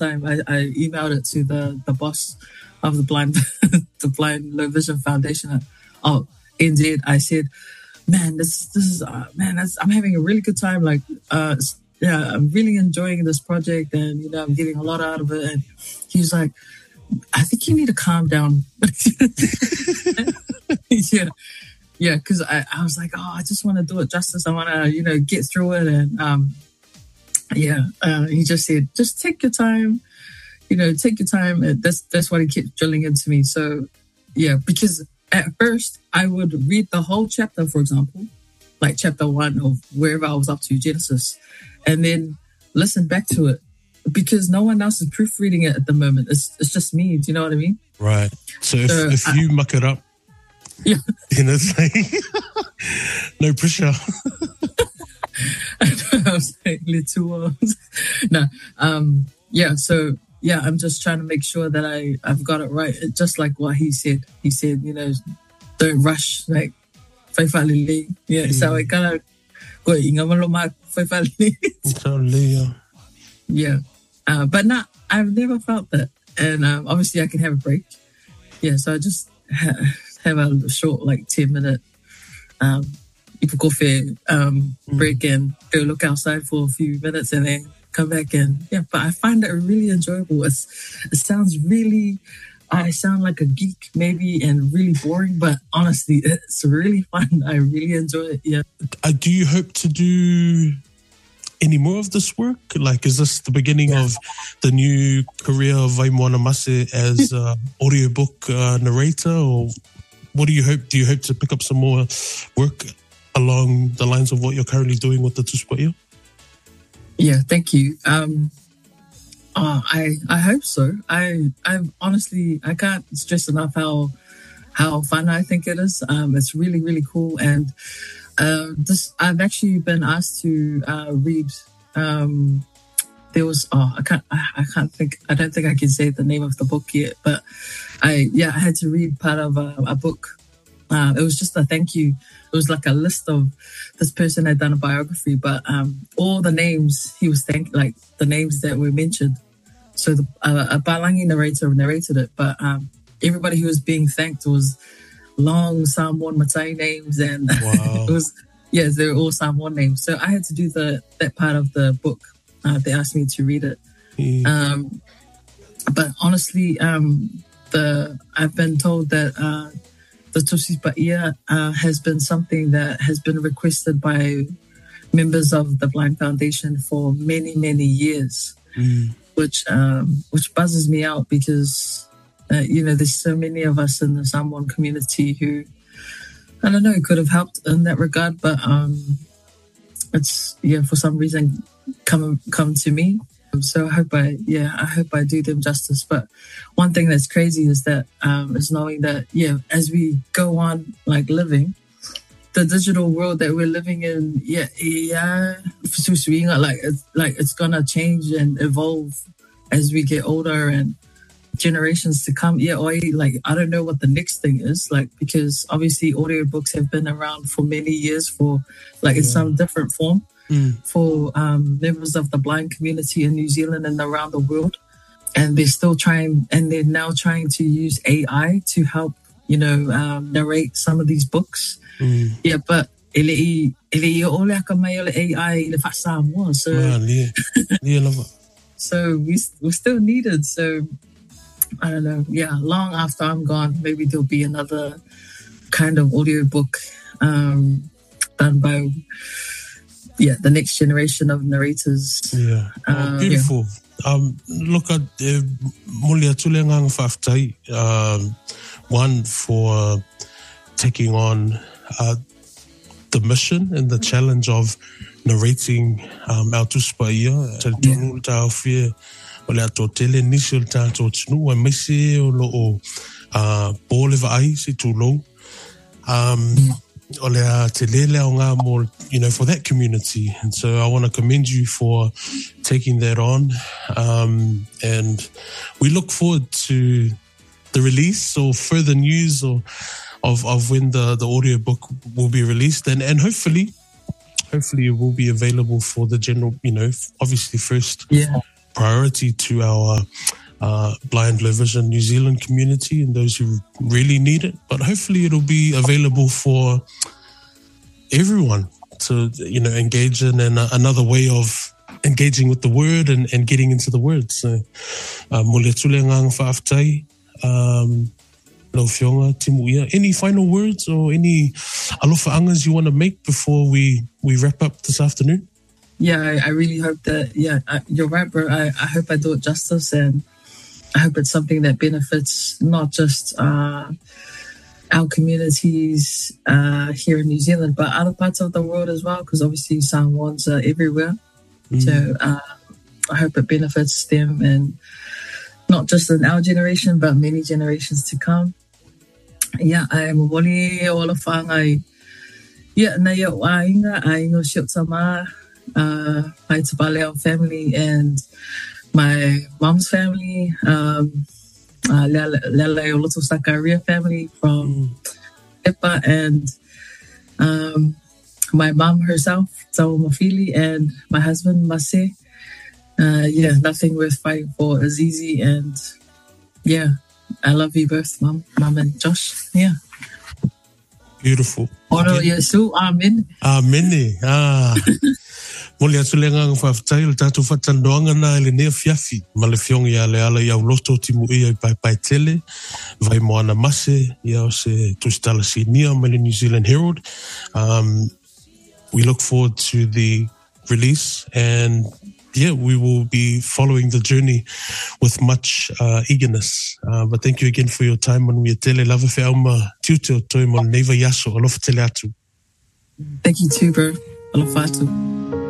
time, I emailed it to the boss of the blind low vision foundation. Indeed, I said, man, this is I'm having a really good time. Like, I'm really enjoying this project, and I'm getting a lot out of it. And he's like, I think you need to calm down. Yeah, because I was like, I just want to do it justice. I want to, get through it. And he just said, just take your time. Take your time. And that's what he kept drilling into me. So, yeah, because at first I would read the whole chapter, for example, like chapter 1 of wherever I was up to, Genesis, and then listen back to it because no one else is proofreading it at the moment. It's just me. Do you know what I mean? Right. So if you muck it up, yeah, it's like, no pressure. I was like, little. No. So yeah, I'm just trying to make sure that I've got it right. Just like what he said. He said, don't rush. Like, yeah. So I gotta go. Yeah. But I've never felt that, and obviously I can have a break. Yeah. So I just have a short, like 10-minute break and go look outside for a few minutes and then come back but I find it really enjoyable. It sounds really, I sound like a geek maybe and really boring, but honestly, it's really fun. I really enjoy it. Yeah. Do you hope to do any more of this work? Like, is this the beginning of the new career of Vaimoana Mase as audiobook narrator, or what do you hope? Do you hope to pick up some more work along the lines of what you're currently doing with the Tusipaia? Yeah, thank you. I hope so. I honestly, I can't stress enough how fun I think it is. It's really, really cool. And I've actually been asked to read. There was I don't think I can say the name of the book yet, but I had to read part of a book. It was just a thank you. It was like a list of this person had done a biography, but all the names he was like the names that were mentioned. So a Palangi narrator narrated it, but everybody who was being thanked was long Samoan Matai names, and wow. It was they were all Samoan names. So I had to do that part of the book. They asked me to read it, but honestly, I've been told that. The Tusipaia has been something that has been requested by members of the Blind Foundation for many, many years, which buzzes me out because, there's so many of us in the Samoan community who, I don't know, could have helped in that regard, but it's, for some reason come to me. So I hope I do them justice. But one thing that's crazy is that is knowing that as we go on like living, the digital world that we're living in, it's gonna change and evolve as we get older and generations to come. I don't know what the next thing is, because obviously audiobooks have been around for many years in some different form. For members of the blind community in New Zealand and around the world. And they're now trying to use AI to help, narrate some of these books. Yeah, but so we're still needed. So I don't know. Yeah, long after I'm gone, maybe there'll be another kind of audiobook done by the next generation of narrators. Beautiful. Look at Mulia Tulengang Faftai, one for taking on the mission and the challenge of narrating our Tusipaia. Tanul ta fie ole atotele nishil ta totnu wa misi o pole va ai si tulo. For that community. And so I want to commend you for taking that on. And we look forward to the release or further news of when the audiobook will be released. And hopefully it will be available for the general, obviously first priority to our blind, low vision New Zealand community and those who really need it. But hopefully it'll be available for everyone to, engage in, and another way of engaging with the word and getting into the word. So, mole tulengang whaaftai, lau whionga, timu ia. Any final words or any alofa-angas you want to make before we wrap up this afternoon? Yeah, I really hope that, you're right, bro. I hope I do it justice, and I hope it's something that benefits not just our communities here in New Zealand, but other parts of the world as well, because obviously Samoans are everywhere. So I hope it benefits them, and not just in our generation, but many generations to come. Yeah, I am wali ola whangai. Yeah, na ia wainga, I ingo shiotama, my Tabaleo family and my mom's family, Lele Oloto Sakaria family from Epa, and my mom herself, Tawa Mafili, and my husband, Mase. Nothing worth fighting for is easy, and I love you both, Mom and Josh. Yeah. Beautiful. Oro Yesu, amen. Amen. Mole atulenga ng whaftai, le tātou whatandoanga na ele nea fiafi. Ma le whiongi a le ala iau loto timu ia I pai tele, vai moana mase, iau se tusitala sinia ma le New Zealand Herald. We look forward to the release, and we will be following the journey with much eagerness. But thank you again for your time on Mia Tele. Lava fe auma tiuteo toi mo neiva yaso alofa tele atu. Thank you too, bro. Alofa atu.